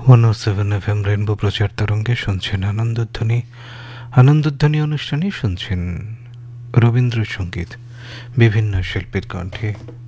107 FM rainbow প্রচার তরঙ্গে শুনছেন আনন্দধ্বনি। আনন্দধ্বনি অনুষ্ঠানে শুনছেন রবীন্দ্রসঙ্গীত বিভিন্ন শিল্পীর কণ্ঠে।